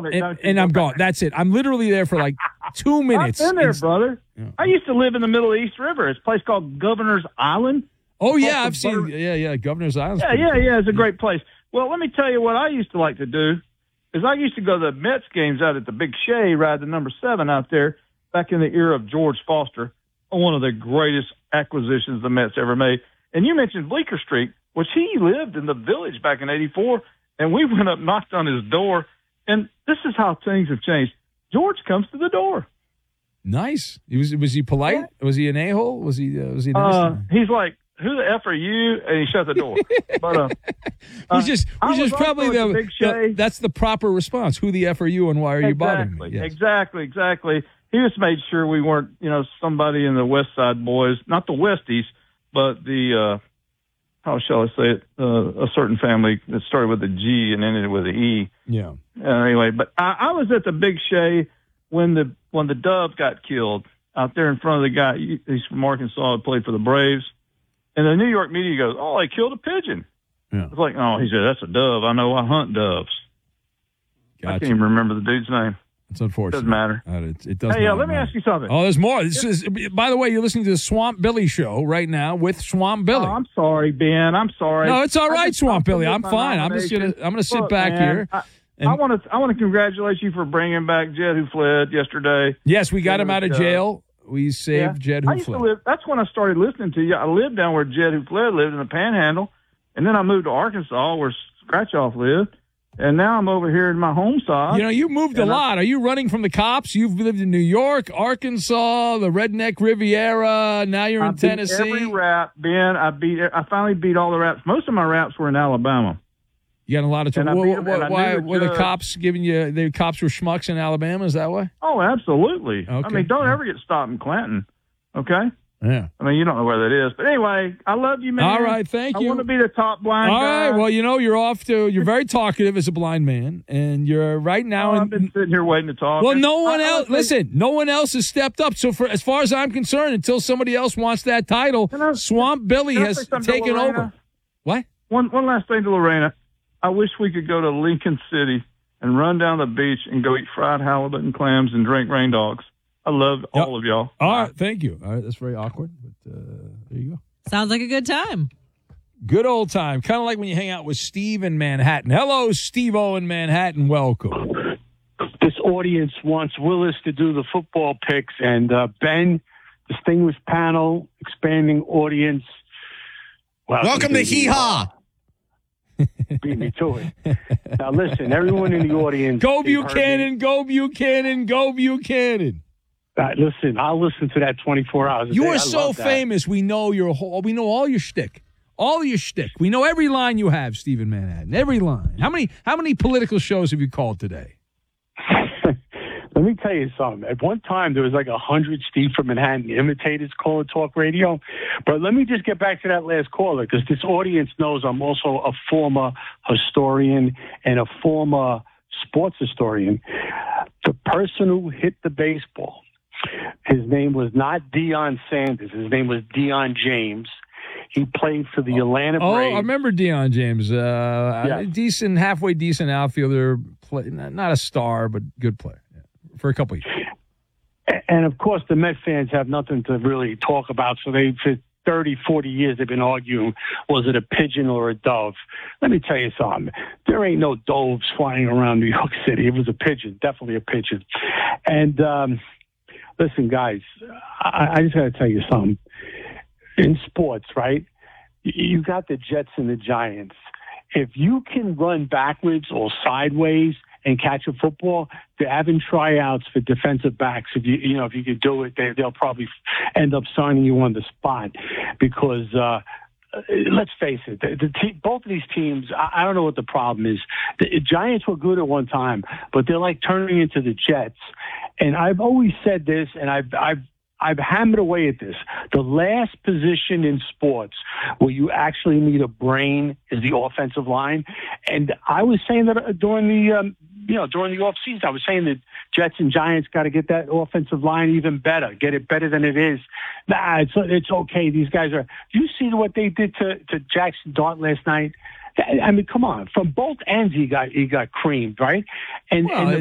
on it. And I'm gone. That's it. I'm literally there for like 2 minutes. I've been there, brother. Yeah. I used to live in the Middle East River. It's a place called Governor's Island. Oh, yeah, I've seen. Yeah, Governor's Island. Yeah. It's a great place. Well, let me tell you what I used to like to do is I used to go to the Mets games out at the Big Shea, ride the number 7 out there back in the era of George Foster, one of the greatest acquisitions the Mets ever made. And you mentioned Bleecker Street, which he lived in the Village back in '84, and we went up, knocked on his door, and this is how things have changed. George comes to the door. Nice. Was he polite? Yeah. Was he an a-hole? Was he nice? He's like, who the F are you? And he shut the door. But which is probably that's the proper response. Who the F are you and why are you bothering me? Yes. Exactly. He just made sure we weren't, somebody in the West Side Boys, not the Westies, but the, how shall I say it, a certain family that started with a G and ended with an E. Yeah. Anyway, but I was at the Big Shea when the Dove got killed out there in front of the guy. He's from Arkansas, played for the Braves. And the New York media goes, "Oh, they killed a pigeon." Yeah. It's like, "Oh," he said, "that's a dove. I know. I hunt doves." Gotcha. I can't even remember the dude's name. It's unfortunate. Doesn't matter. It doesn't. Hey, let me ask you something. Oh, there's more. By the way, you're listening to the Swamp Billy Show right now with Swamp Billy. Oh, I'm sorry, Ben. I'm sorry. No, it's all right, Swamp Billy. I'm fine. I'm gonna sit back here. I want to congratulate you for bringing back Jed who fled yesterday. Yes, we got him out of jail. We saved Jed who fled. That's when I started listening to you. I lived down where Jed who fled lived in the Panhandle, and then I moved to Arkansas where Scratch Off lived, and now I'm over here in my home side. You moved a lot. Are you running from the cops? You've lived in New York, Arkansas, the Redneck Riviera. Now you're in Tennessee. Every rap, Ben. I finally beat all the raps. Most of my raps were in Alabama. You got a lot of time. Why were the cops giving you? The cops were schmucks in Alabama. Is that why? Oh, absolutely. Okay. I mean, don't ever get stopped in Clinton. Okay. Yeah. I mean, you don't know where that is, but anyway, I love you, man. All right, thank you. I want to be the top blind guy. All right. Well, you're off to. You're very talkative as a blind man, and you're right now. I've been sitting here waiting to talk. Well, no one else. Listen, no one else has stepped up. So, as far as I'm concerned, until somebody else wants that title, Swamp Billy has taken over. What? One last thing to Lorena. I wish we could go to Lincoln City and run down the beach and go eat fried halibut and clams and drink rain dogs. I love all of y'all. All right, thank you. All right, that's very awkward, but there you go. Sounds like a good time. Good old time. Kind of like when you hang out with Steve in Manhattan. Hello, Steve-O in Manhattan. Welcome. This audience wants Willis to do the football picks, and Ben, distinguished panel, expanding audience. Welcome to Hee Haw. Beat me to it. Now, listen, everyone in the audience. Go Buchanan, go Buchanan, go Buchanan. Listen, I'll listen to that 24 hours a day. You are so famous. We know we know all your shtick. All your shtick. We know every line you have, Stephen Manhattan. Every line. How many political shows have you called today? Let me tell you something. At one time, there was like 100 Steve from Manhattan imitators calling talk radio. But let me just get back to that last caller, because this audience knows I'm also a former historian and a former sports historian. The person who hit the baseball, his name was not Deion Sanders. His name was Deion James. He played for the Atlanta Braves. Oh, I remember Deion James. Decent, halfway decent outfielder. Not a star, but good player. For a couple of years. And, of course, the Met fans have nothing to really talk about. So for 30, 40 years, they've been arguing, was it a pigeon or a dove? Let me tell you something. There ain't no doves flying around New York City. It was a pigeon, definitely a pigeon. And listen, guys, I just got to tell you something. In sports, right, you got the Jets and the Giants. If you can run backwards or sideways and catch a football, they're having tryouts for defensive backs. If you could do it, they'll probably end up signing you on the spot, because let's face it, both of these teams, I don't know what the problem is. The Giants were good at one time, but they're like turning into the Jets. And I've always said this, and I've hammered away at this. The last position in sports where you actually need a brain is the offensive line. And I was saying that during the offseason, I was saying that Jets and Giants got to get that offensive line even better, get it better than it is. Nah, it's okay. These guys are. Do you see what they did to Jackson Dart last night? I mean, come on. From both ends, he got creamed, right? And